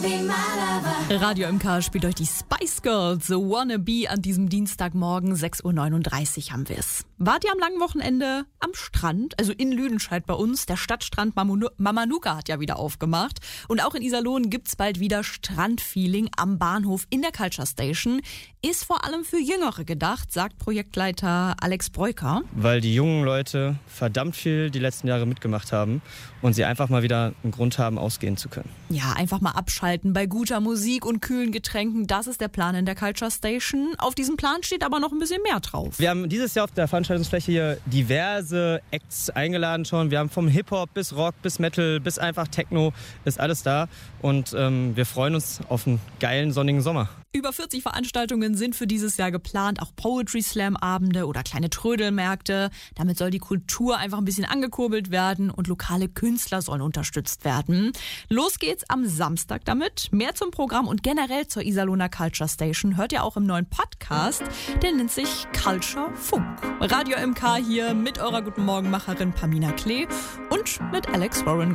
Radio MK spielt euch die Spice Girls, The Wannabe an diesem Dienstagmorgen, 6.39 Uhr haben wir es. Wart ihr am langen Wochenende am Strand, also in Lüdenscheid bei uns? Der Stadtstrand Mamanuca hat ja wieder aufgemacht. Und auch in Iserlohn gibt's bald wieder Strandfeeling am Bahnhof in der Culture Station. Ist vor allem für Jüngere gedacht, sagt Projektleiter Alex Breuker. Weil die jungen Leute verdammt viel die letzten Jahre mitgemacht haben und sie einfach mal wieder einen Grund haben, ausgehen zu können. Ja, einfach mal abschalten bei guter Musik und kühlen Getränken. Das ist der Plan in der Culture Station. Auf diesem Plan steht aber noch ein bisschen mehr drauf. Wir haben dieses Jahr auf der Veranstaltungsfläche hier diverse Acts eingeladen schon. Wir haben vom Hip-Hop bis Rock bis Metal bis einfach Techno ist alles da. Und wir freuen uns auf einen geilen sonnigen Sommer. Über 40 Veranstaltungen sind für dieses Jahr geplant, auch Poetry Slam Abende oder kleine Trödelmärkte. Damit soll die Kultur einfach ein bisschen angekurbelt werden und lokale Künstler sollen unterstützt werden. Los geht's am Samstag damit. Mehr zum Programm und generell zur Iserlohner Culture Station hört ihr auch im neuen Podcast. Der nennt sich Culture Funk. Radio MK hier mit eurer Guten Morgen Macherin Pamina Klee und mit Alex Warren.